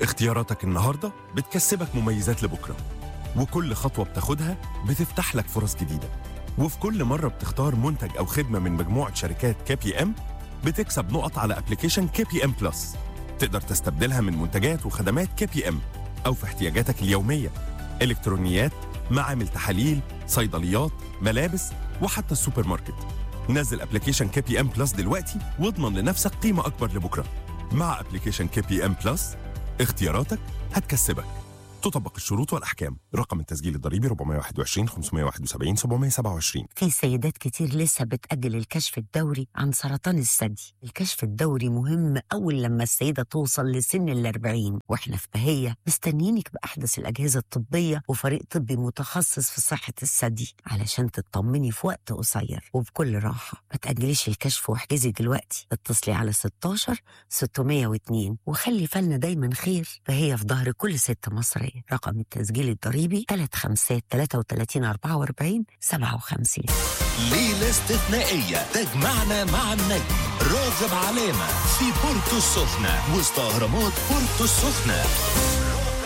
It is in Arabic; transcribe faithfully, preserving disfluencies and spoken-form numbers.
اختياراتك النهاردة بتكسبك مميزات لبكرة، وكل خطوة بتاخدها بتفتح لك فرص جديدة. وفي كل مرة بتختار منتج أو خدمة من مجموعة شركات كي بي ام بتكسب نقط على ابلكيشن كي بي ام بلس، تقدر تستبدلها من منتجات وخدمات كي بي ام أو في احتياجاتك اليومية: إلكترونيات، معامل تحاليل، صيدليات، ملابس، وحتى السوبر ماركت. نزل ابلكيشن كي بي ام بلس دلوقتي واضمن لنفسك قيمة أكبر لبكرة. مع ابلكيشن كي بي ام بلس اختياراتك هتكسبك. تطبق الشروط والأحكام. رقم التسجيل الضريبي أربعة واحد وعشرين خمسمائة وواحد وسبعين سبعمائة وسبعة وعشرين. في سيدات كتير لسه بتأجل الكشف الدوري عن سرطان الثدي. الكشف الدوري مهم أول لما السيدة توصل لسن الأربعين، وإحنا في بهية مستنيينك بأحدث الأجهزة الطبية وفريق طبي متخصص في صحة الثدي علشان تطمني في وقت قصير وبكل راحة. ما تأجليش الكشف واحجزي دلوقتي. اتصلي على ستاشر ستمائة واثنين وخلي بالنا دايما خير، فهي في ظهر كل ست مصرية. رقم التسجيل الضريبي ثلاثة خمسة ثلاثة وثلاثين أربعة وأربعين سبعة وخمسين. ليلة استثنائية تجمعنا مع النجم راغب علامة في بورتو السخنة وسط أهرامات بورتو السخنة.